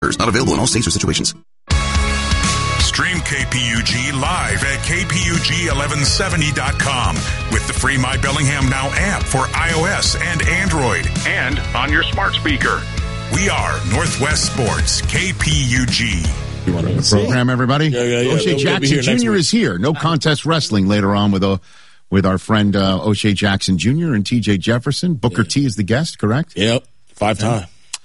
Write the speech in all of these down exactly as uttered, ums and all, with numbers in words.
orders. Not available in all states or situations. Stream K P U G live at K P U G eleven seventy dot com with the free My Bellingham Now app for iOS and Android and on your smart speaker. We are Northwest Sports, K P U G. You want to program, everybody? Yeah, yeah, yeah. O'Shea Jackson Junior is here. No contest wrestling later on with a, with our friend uh, O'Shea Jackson Junior and T J Jefferson. Booker yeah. T is the guest, correct? Yep, five time.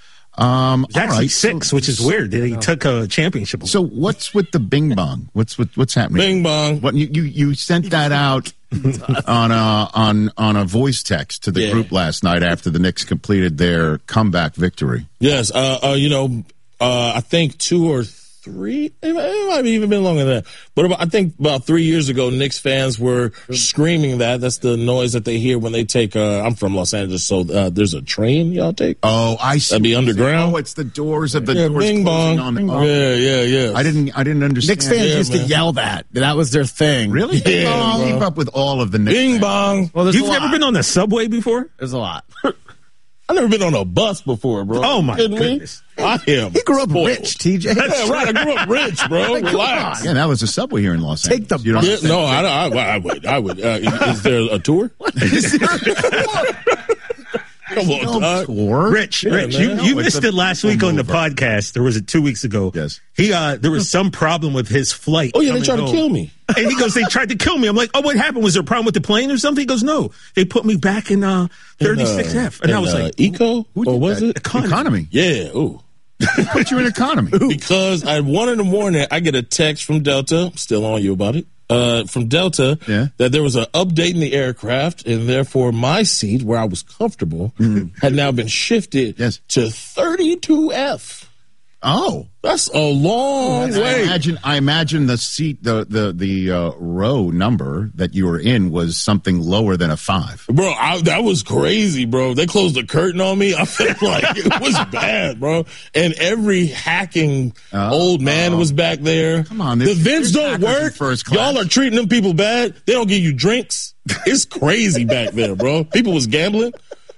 Um, He's actually right. six, so, which is weird. That he took a championship. So what's with the Bing Bong? What's with what's happening? Bing Bong. What you you, you sent that out on a on on a voice text to the yeah. group last night after the Knicks completed their comeback victory. Yes, uh, uh, you know, uh, I think two or three. It might have even been longer than that. But about, I think about three years ago, Knicks fans were screaming that. That's the noise that they hear when they take. Uh, I'm from Los Angeles, so uh, there's a train y'all take. Oh, I see. That'd be underground. Oh, it's the doors of the yeah, doors bing closing bong. on the. Bing oh. bong. Yeah, yeah, yeah. I didn't. I didn't understand. Knicks fans yeah, used man. to yell that. That was their thing. Really? Yeah, oh, keep up with all of the Knicks Bing fans. bong. Well, you've never been on the subway before? There's a lot. I've never been on a bus before, bro. Oh, my goodness. Me? I am. He grew up spoiled. rich, T J. Yeah, right. I grew up rich, bro. Relax. Yeah, that was a subway here in Los Take Angeles. the You bus. Yeah, no, I, I, I would. I would. Uh, is, is there a tour? Is there a tour? Come on, no Todd. tour. Rich, Yeah, Rich, man. you, you No, missed it's a it last week on the mover. podcast. Or was it two weeks ago? Yes. He, uh, there was some problem with his flight. Oh, yeah, they coming tried to home. kill me. And he goes, they tried to kill me. I'm like, oh, what happened? Was there a problem with the plane or something? He goes, no. They put me back in uh, thirty-six F. And, and, I was uh, like, Eco? Who Or did was that? it? Economy. Economy. Yeah, ooh. Who put you in economy? Because at one in the morning, I get a text from Delta, I'm still on you about it, uh, from Delta, Yeah. that there was an update in the aircraft, and therefore my seat, where I was comfortable, had now been shifted Yes. to thirty-two F. Oh. That's a long I way. imagine. I imagine the seat, the the the uh, row number that you were in was something lower than a five. Bro, I, that was crazy, bro. They closed the curtain on me. I felt like it was bad, bro. And every hacking Uh, old man uh, was back there. Come on, the there's- vents there's don't hackers in work. first class. Y'all are treating them people bad. They don't give you drinks. It's crazy back there, bro. People was gambling.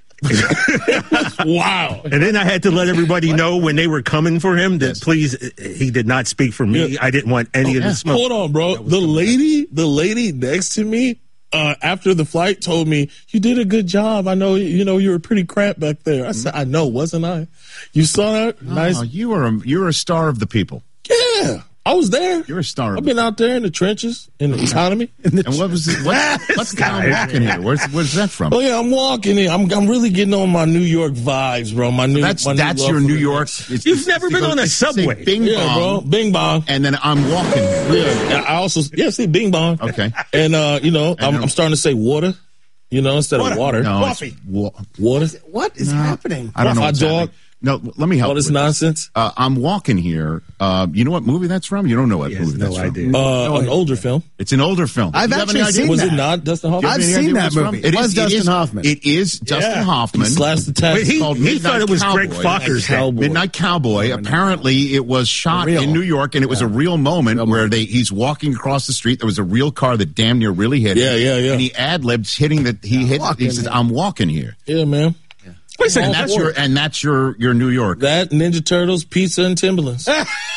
Wow. and then I had to let everybody know when they were coming for him that Yes. please, he did not speak for me. Yeah. I didn't want any Oh, of yeah. the smoke. Hold on, bro. The lady, the lady next to me, uh, after the flight told me, you did a good job. I know, you know, you were pretty cramped back there. I said, I know, wasn't I? You saw that? Nice. Oh, you were a, you're a star of the people. Yeah. I was there. You're a star. Of I've been out there in the trenches, in the economy. and what was it? What, what's guy walking here? Where's where's that from? Oh yeah, I'm walking in. I'm I'm really getting on my New York vibes, bro. My new That's my new that's love your for New the York. Knicks. It's- You've it's- never it's- been it's- on a it's- say subway. Bing Yeah, bong, bro. Bing bong. and then I'm walking here. Yeah. I also yeah, see Bing bong. Okay. And uh, you know, I'm, then- I'm starting to say water. You know, instead of water. No, it's Coffee. wa- Water. What is happening? I don't know. Hot what's dog. happening. No, let me help. All this with nonsense. Uh, I'm walking here. Uh, you know what movie that's from? You don't know what Yes, movie no that's idea. from. Uh, an older film. It's an older film. I've Do you have actually any idea? seen Was that. it not Dustin Hoffman? I've Any seen idea that where it's movie. from? It was is- Dustin is- Hoffman. It is Dustin Yeah. Hoffman. He slashed the test. Wait, he, It's called he Midnight thought it was Greg Cowboy. Foster's head. Cowboy. Midnight Cowboy. Apparently, it was shot Real. in New York, and it was a real moment where they he's walking across the street. There was a real car that damn near really hit him. Yeah, yeah, yeah. And he ad libs hitting that he hit. He walking says, here. "I'm walking here." Yeah, man. Wait a second, And that's that's your and that's your your New York. That Ninja Turtles, pizza, and Timberlands.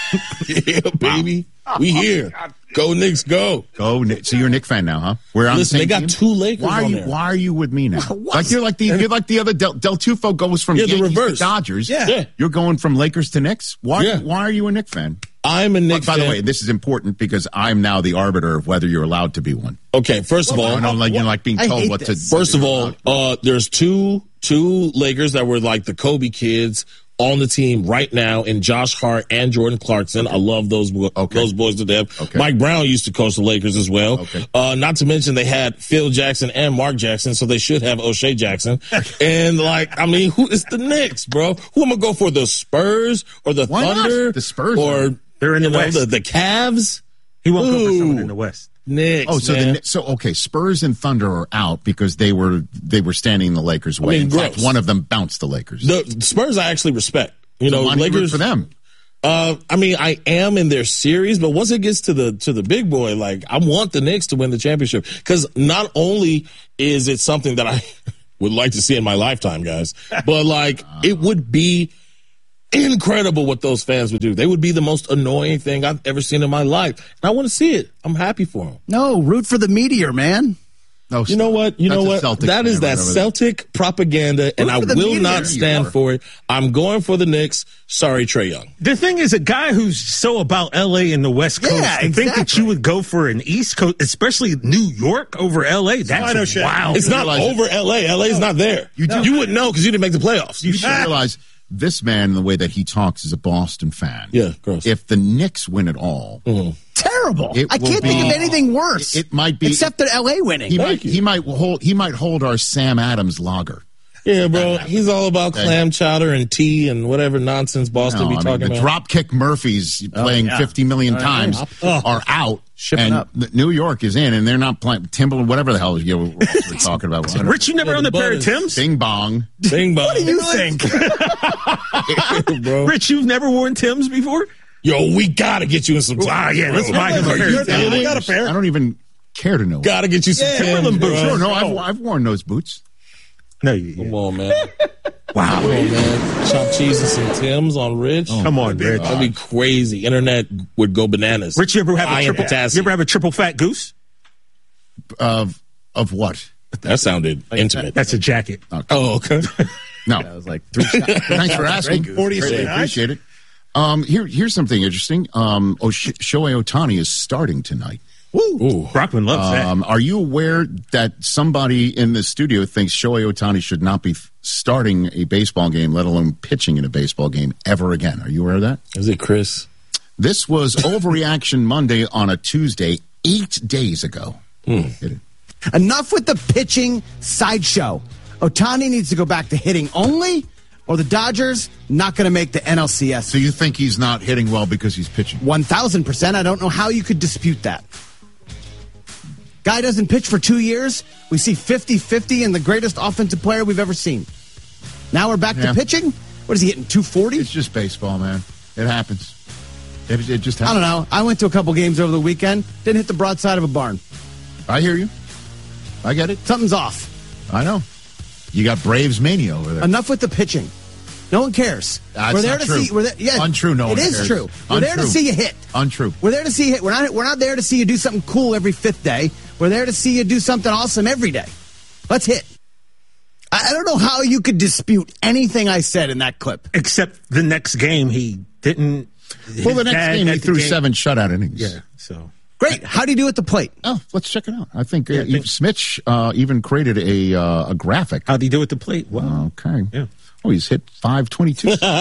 Yeah, baby. We here. Go Knicks, go. Go. Nick. So you're a Knick fan now, huh? We're on Listen, the same they got team? two Lakers Why are on you there. Why are you with me now? Like you're like the you're like the other Del, Del Tufo goes from Yeah, the Yankees reverse. to Dodgers. Yeah. Yeah. You're going from Lakers to Knicks. Why? Yeah. Why are you a Knick fan? I'm a Knicks By fan. the way, this is important because I'm now the arbiter of whether you're allowed to be one. Okay, first of all, I don't like you're like being I told hate what this. to. First of all, uh, there's two two Lakers that were like the Kobe kids on the team right now in Josh Hart and Jordan Clarkson. I love those bo- Okay. those boys to death. Okay. Mike Brown used to coach the Lakers as well. Okay. Uh, not to mention they had Phil Jackson and Mark Jackson, so they should have O'Shea Jackson. And like, I mean, who is the Knicks, bro? Who am I go for? The Spurs or the Why not? Thunder? The Spurs or are- They're in you the know, West. the, the Cavs. He won't go for someone Ooh. in the West. Knicks. Oh, so man. the, so okay, Spurs and Thunder are out because they were they were standing in the Lakers' way. mean, in fact, gross. one of them bounced the Lakers. the Spurs I actually respect. You know, Why do you root Lakers for them. Uh, I mean, I am in their series, but once it gets to the to the big boy, like I want the Knicks to win the championship because not only is it something that I would like to see in my lifetime, guys, but like it would be incredible what those fans would do. They would be the most annoying thing I've ever seen in my life. And I want to see it. I'm happy for them. No, root for the Meteor, man. No, You know what? You That's know a what? Celtic That is fan that right over there. Celtic propaganda, and Root I for the will Meteor. not stand for it. I'm going for the Knicks. Sorry, Trae Young. The thing is, a guy who's so about L A and the West Coast, Yeah, to think that exactly. you would go for an East Coast, especially New York over L A, that's I know shit. wow. It's not realize- over L A. L A is not there. You, do- you wouldn't know because you didn't make the playoffs. You should realize this man, the way that he talks, is a Boston fan. Yeah, gross. If the Knicks win it all, Terrible. It I will can't think be- of anything worse. it- it might be- except that L A winning. he Thank might you. he might hold he might hold our Sam Adams lager. Yeah, bro. He's all about clam chowder and tea and whatever nonsense Boston No, be I mean, talking the about. Dropkick Murphys playing yeah. fifty million times are out, Shipping and up. the- New York is in, and they're not playing Timberland, whatever the hell you know, we're talking about. Rich, you never Yeah, owned a the pair of Butters. Timbs? Bing bong. Bing bong. What do you think? bro? Rich, you've never worn Timbs before? Yo, we gotta get you in some. Wow, yeah, let's buy him a Are pair. you of I kidding? got a pair. I don't even care to know. Gotta get you some Timbs, bro. Sure, no, I've, I've worn those boots. No, you, Come on, man. wow. Come on, man. Chopped cheese and some Timbs on Rich. Come on, Rich. That'd be crazy. Internet would go bananas. Rich, you ever have High a in triple? potassium. You ever have a triple fat goose? Of of what? That sounded intimate. That's a jacket. Oh, okay. No. I was like three shots. Thanks for asking. forty Greatly cent. appreciate it. Um, here, here's something interesting. Um, oh, Sh- Shohei Ohtani is starting tonight. Ooh. Brockman loves Um, are you aware that somebody in the studio thinks Shohei Ohtani should not be f- starting a baseball game, let alone pitching in a baseball game ever again? Are you aware of that? Is it Chris? This was Overreaction Monday on a Tuesday, eight days ago. Hit it. Enough with the pitching sideshow. Ohtani needs to go back to hitting only, or the Dodgers not going to make the N L C S. So you think he's not hitting well because he's pitching? one thousand percent. I don't know how you could dispute that. Guy doesn't pitch for two years. We see fifty-fifty in the greatest offensive player we've ever seen. Now we're back Yeah. to pitching? What is he hitting, two forty? It's just baseball, man. It happens. It, it just I happens. don't know. I went to a couple games over the weekend. Didn't hit the broadside of a barn. I hear you. I get it. Something's off. I know. You got Braves mania over there. Enough with the pitching. No one cares. That's we're there not to true. see. We're there, yeah, Untrue, no It one is cares. true. We're there to Untrue. see you hit. Untrue. We're there to see you hit. We're not. We're not there to see you do something cool every fifth day. We're there to see you do something awesome every day. Let's hit. I, I don't know how you could dispute anything I said in that clip. Except the next game, he didn't. Well, the his next dad game he at the threw game- seven shutout innings. Yeah, so. Great. How do you do at the plate? Oh, let's check it out. I think uh, Yeah, I think- Eve Smitch uh, even created a uh, a graphic. How'd he do at the plate? Wow. Okay. Yeah. Oh, he's hit five twenty-two. Great.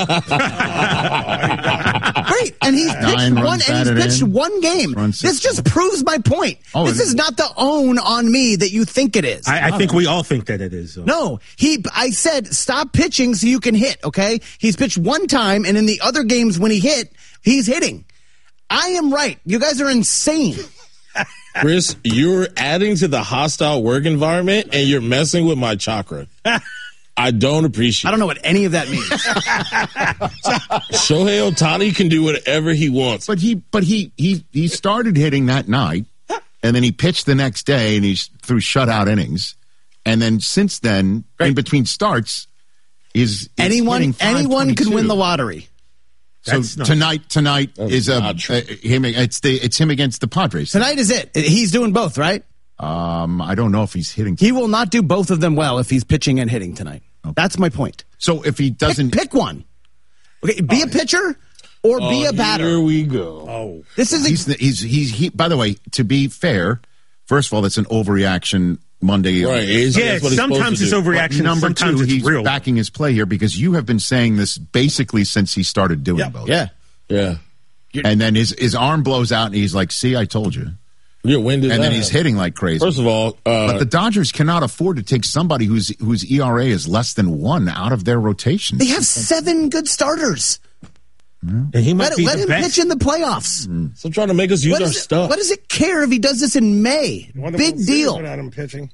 And he's pitched Nine one. runs And he's batted pitched in. one game. Run This six. just proves my point. Oh, this it is is. not the own on me that you think it is. I, I think we all think that it is. So. No, he. I said stop pitching so you can hit. Okay, he's pitched one time, and in the other games when he hit, he's hitting. I am right. You guys are insane. Chris, you're adding to the hostile work environment and you're messing with my chakra. I don't appreciate I don't know what any of that means. it. Shohei Ohtani can do whatever he wants. but he but he he he started hitting that night, and then he pitched the next day, and he threw shutout innings, and then since then, in between starts, is is anyone, hitting anyone can win the five twenty-two. lottery. So That's not- tonight, tonight That's is a, not true. uh, him. It's the it's him against the Padres. Tonight is it. He's doing both, right? Um, I don't know if he's hitting. He will not do both of them well if he's pitching and hitting tonight. That's my point. So if he doesn't, Pick, pick one. Okay, be a pitcher or be a batter. Here we go. Oh, This is he's he's he's he. By the way, to be fair, first of all, that's an overreaction Monday. Right. it's- Yeah, that's what he's sometimes it's supposed to do. overreaction. Number sometimes two, it's he's real. backing his play here because you have been saying this basically since he started doing Yeah. both. yeah. Yeah. And then his his arm blows out, and he's like, "See, I told you." Yeah, when did And that then he's happen? hitting like crazy. First of all, uh, But the Dodgers cannot afford to take somebody whose whose E R A is less than one out of their rotation. They have seven good starters. and he might Let, be let the him best. pitch in the playoffs. so trying to make us use What, our is it, stuff. what does it care if he does this in May? won the Big World Series deal. without him pitching.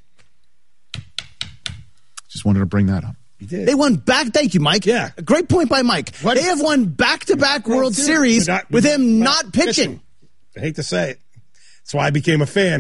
Just wanted to bring that up. He did. They won back. Thank you, Mike. Yeah. A great point by Mike. What? They have won back-to-back World Series Without- with him without not pitching. I hate to say it. That's why I became a fan.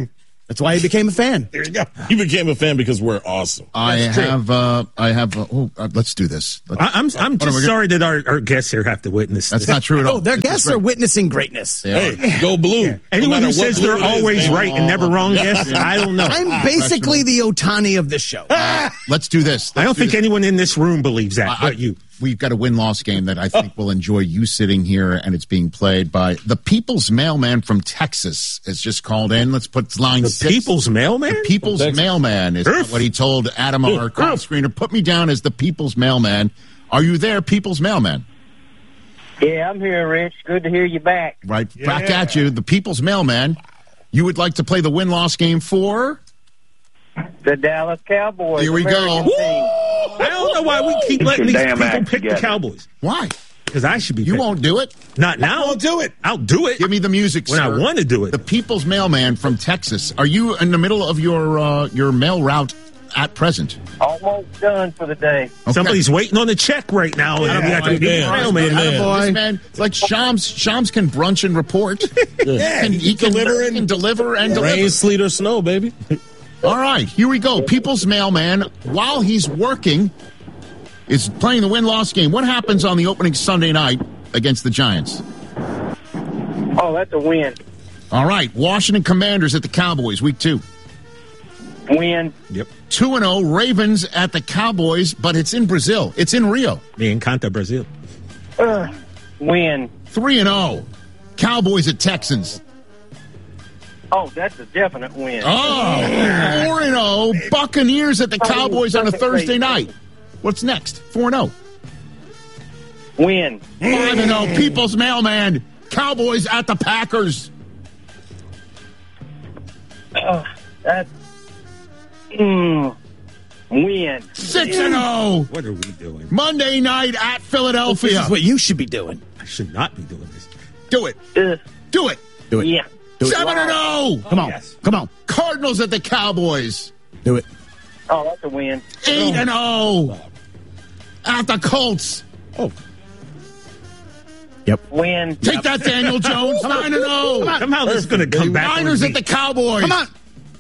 That's why he became a fan. There you go. He became a fan because we're awesome. I have, uh, I have, uh, oh, uh, let's do this. Let's, I, I'm I'm what am I just gonna- sorry that our, our guests here have to witness That's this. not true at all. Oh, their This is guests great. are witnessing greatness. They are. Hey, go blue. No Anyone matter who what says blue they're it is, always man. right and never wrong, guess I don't know. I'm basically the Otani of this show. Let's do this. I don't Let's do think this. anyone in this room believes that, I- but you. We've got a win-loss game that I think will enjoy you sitting here, and it's being played by the People's Mailman from Texas. Has just called in. Let's put line The six. People's Mailman? The People's From Texas. Mailman is Earth. what he told Adam, our call screener. Put me down as the People's Mailman. Are you there, People's Mailman? Yeah, I'm here, Rich. Good to hear you back. Right back at you, the People's Mailman. You would like to play the win-loss game for? The Dallas Cowboys. Here we go. American team. I don't know why we keep Get letting your these damn people act pick the together. Cowboys. Why? Because I should be You picking. won't do it? Not now. I'll do it. I'll do it. Give me the music, when sir. I want to do it. The People's Mailman from Texas. Are you in the middle of your uh, your mail route at present? Almost done for the day. Okay. Somebody's waiting on the check right now. And we got the Attaboy, People's man. Mailman. Attaboy. This man, it's like Shams. Shams can brunch and report. yeah, he, he can deliver and, can deliver and deliver. Rain, sleet, or snow, baby. All right, here we go. People's Mailman, while he's working, is playing the win-loss game. What happens on the opening Sunday night against the Giants? Oh, that's a win. All right, Washington Commanders at the Cowboys, week two. Win. Yep. two and oh, Ravens at the Cowboys, but it's in Brazil. It's in Rio. Me and Canta, Brazil. Uh, win. three and oh, Cowboys at Texans. Oh, that's a definite win. Oh, four and oh, Buccaneers at the Cowboys on a Thursday night. What's next? four and oh. Win. five and oh, People's Mailman, Cowboys at the Packers. Uh, that's mm, win. six and oh, What are we doing? Monday night at Philadelphia. This is what you should be doing. I should not be doing this. Do it. Uh, Do it. Do it. yeah. Do it. seven and oh, Come on. yes. Come on. Cardinals at the Cowboys. Do it. Oh, that's a win. eight and oh, at the Colts. Oh, Yep. Win. Take that, Daniel Jones. nine and oh. Somehow this is going to come back. on Niners me. at the Cowboys. Come on.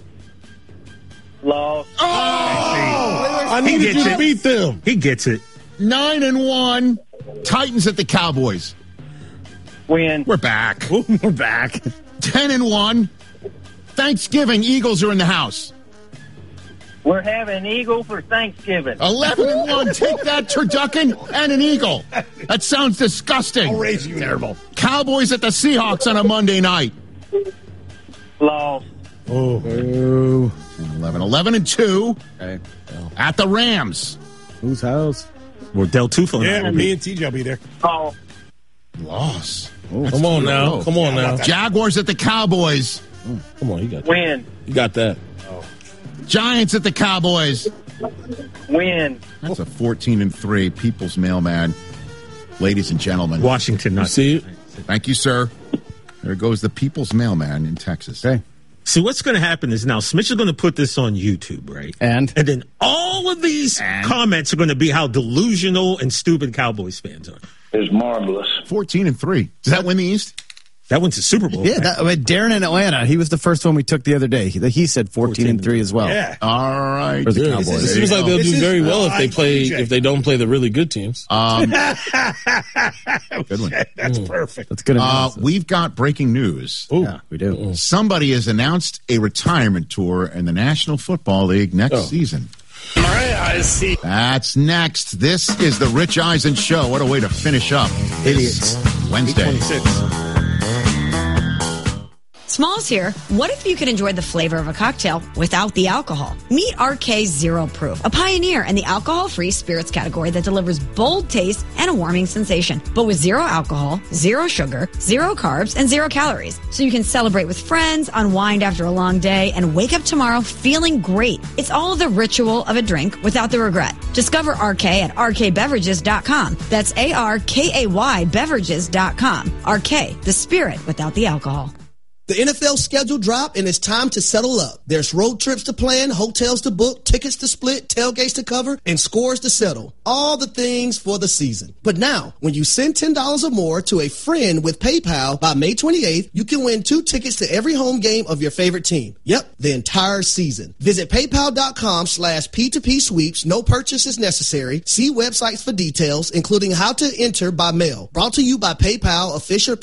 Loss. Oh, I He needed gets you to it. beat them. He gets it. nine and one. Titans at the Cowboys. Win. We're back. We're back. ten and one. Thanksgiving. Eagles are in the house. We're having an eagle for Thanksgiving. eleven and one. Take that, turducken and an eagle. That sounds disgusting. raise you. Terrible. Cowboys at the Seahawks on a Monday night. Loss. Oh, eleven. eleven and two. Okay. At the Rams. Whose house? Well, Del Tufo. and I yeah, will be- me and T J will be there. Oh, Loss. Come on now. Come on now. Jaguars at the Cowboys. Come on, you got that. win. You got that. Giants at the Cowboys. Win. That's a fourteen and three People's Mailman. Ladies and gentlemen. Washington, You not. see it? Thank you, sir. There goes the People's Mailman in Texas. Okay. See, what's going to happen is now Smith is going to put this on YouTube, right? And? And then all of these comments are going to be how delusional and stupid Cowboys fans are. Is marvelous. fourteen and three. Does that win the East? That went to Super Bowl. Yeah, that, but Darren in Atlanta, he was the first one we took the other day. He, he said fourteen and three as well. Yeah. All right. For the There It Cowboys. you seems go. like they'll This do is- very well if uh, they play T J. if they don't play the really good teams. Um, good one. That's perfect. That's good Uh, analysis. we've got breaking news. Yeah, we do. Somebody has announced a retirement tour in the National Football League next Oh. season. All right, I see. That's next. This is the Rich Eisen Show. What a way to finish up. Idiots. This Wednesday. Smalls here. What if you could enjoy the flavor of a cocktail without the alcohol? Meet R K Zero Proof, a pioneer in the alcohol-free spirits category that delivers bold taste and a warming sensation, but with zero alcohol, zero sugar, zero carbs, and zero calories. So you can celebrate with friends, unwind after a long day, and wake up tomorrow feeling great. It's all the ritual of a drink without the regret. Discover R K at R K beverages dot com. That's A R K A Y beverages dot com. R K, the spirit without the alcohol. The N F L schedule dropped, and it's time to settle up. There's road trips to plan, hotels to book, tickets to split, tailgates to cover, and scores to settle. All the things for the season. But now, when you send ten dollars or more to a friend with PayPal by May twenty-eighth, you can win two tickets to every home game of your favorite team. Yep, the entire season. Visit paypal.com slash P2P sweeps. No purchase is necessary. See websites for details, including how to enter by mail. Brought to you by PayPal, official